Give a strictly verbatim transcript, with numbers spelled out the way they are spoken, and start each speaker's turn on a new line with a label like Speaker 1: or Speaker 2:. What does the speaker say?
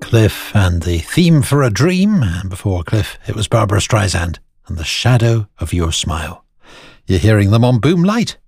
Speaker 1: Cliff and the theme for a dream, and before Cliff it was Barbara Streisand and the shadow of your smile. You're hearing them on Boom Light